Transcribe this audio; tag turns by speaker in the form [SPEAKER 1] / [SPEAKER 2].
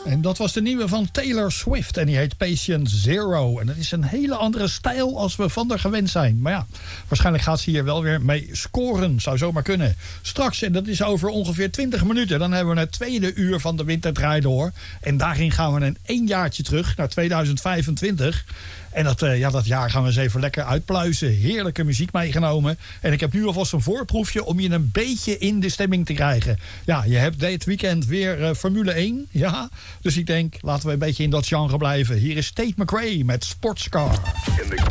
[SPEAKER 1] En dat was de nieuwe van Taylor Swift en die heet Patient Zero. En dat is een hele andere stijl als we van haar gewend zijn. Maar ja, waarschijnlijk gaat ze hier wel weer mee scoren. Zou zomaar kunnen. Straks, en dat is over ongeveer 20 minuten... dan hebben we het tweede uur van de Winterdraai door. En daarin gaan we een jaartje terug naar 2025... En dat jaar gaan we eens even lekker uitpluizen. Heerlijke muziek meegenomen. En ik heb nu alvast een voorproefje om je een beetje in de stemming te krijgen. Ja, je hebt dit weekend weer Formule 1. Ja, dus ik denk, laten we een beetje in dat genre blijven. Hier is Tate McRae met Sportscar.